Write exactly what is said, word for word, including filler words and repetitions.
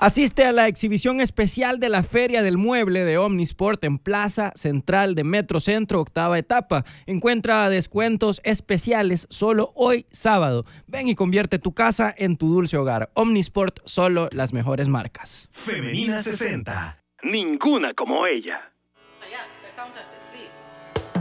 Asiste a la exhibición especial de la Feria del Mueble de Omnisport en Plaza Central de Metro Centro, octava etapa. Encuentra descuentos especiales solo hoy sábado. Ven y convierte tu casa en tu dulce hogar. Omnisport, solo las mejores marcas. Femenina sesenta. Ninguna como ella. Yeah, the countess.